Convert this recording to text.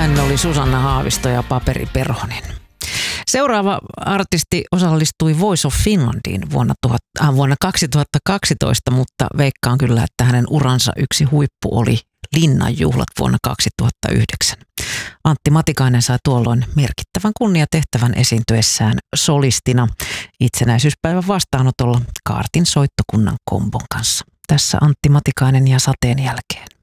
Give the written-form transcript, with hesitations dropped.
Hän oli Susanna Haavisto ja Paperi Perhonen. Seuraava artisti osallistui Voice of Finlandiin vuonna 2012, mutta veikkaan kyllä, että hänen uransa yksi huippu oli Linnanjuhlat vuonna 2009. Antti Matikainen sai tuolloin merkittävän kunniatehtävän esiintyessään solistina itsenäisyyspäivän vastaanotolla kaartin soittokunnan kombon kanssa. Tässä Antti Matikainen ja Sateen jälkeen.